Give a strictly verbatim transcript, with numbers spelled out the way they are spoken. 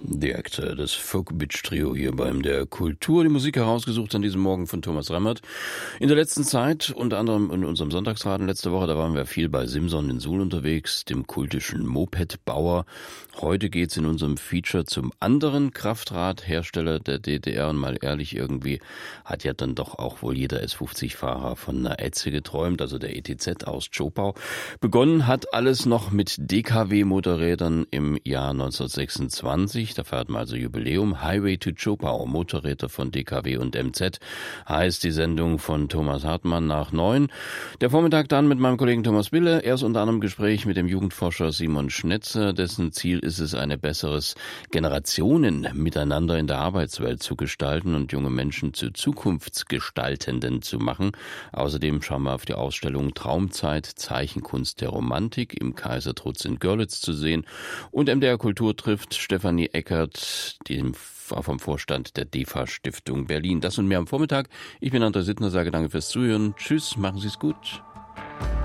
Die Akte, das Folk-Bitch-Trio hier beim der Kultur. Die Musik herausgesucht an diesem Morgen von Thomas Remmert. In der letzten Zeit, unter anderem in unserem Sonntagsraten letzte Woche, da waren wir viel bei Simson in Suhl unterwegs, dem kultischen Moped-Bauer. Heute geht's in unserem Feature zum anderen Kraftradhersteller der D D R. Und mal ehrlich, irgendwie hat ja dann doch auch wohl jeder S fünfzig-Fahrer von einer Etze geträumt, also der E T Z aus Zschopau. Begonnen hat alles noch mit D K W-Motorrädern im Jahr neunzehnhundertsechsundzwanzig. Da feiert man also Jubiläum. Highway to Zschopau, Motorräder von D K W und M Z, heißt die Sendung von Thomas Hartmann nach neun. Der Vormittag dann mit meinem Kollegen Thomas Bille. Erst unter anderem Gespräch mit dem Jugendforscher Simon Schnetzer. Dessen Ziel ist es, ein besseres Generationen miteinander in der Arbeitswelt zu gestalten und junge Menschen zu Zukunftsgestaltenden zu machen. Außerdem schauen wir auf die Ausstellung Traumzeit, Zeichenkunst der Romantik im Kaisertrutz in Görlitz zu sehen. Und M D R Kultur trifft Stefanie Eckert, die vom Vorstand der D E F A-Stiftung Berlin. Das und mehr am Vormittag. Ich bin André Sittner, sage danke fürs Zuhören. Tschüss, machen Sie es gut.